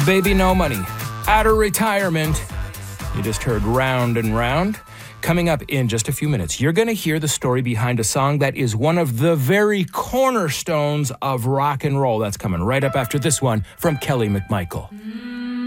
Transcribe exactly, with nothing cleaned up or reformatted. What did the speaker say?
baby, no money. Out of retirement. You just heard Round and Round. Coming up in just a few minutes, you're going to hear the story behind a song that is one of the very cornerstones of rock and roll. That's coming right up after this one from Kelly McMichael.